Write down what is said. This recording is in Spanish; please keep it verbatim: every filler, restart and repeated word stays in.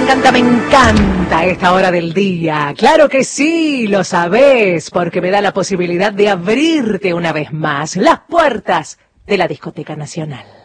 encanta, me encanta esta hora del día. Claro que sí, lo sabés, porque me da la posibilidad de abrirte una vez más las puertas de la Discoteca Nacional.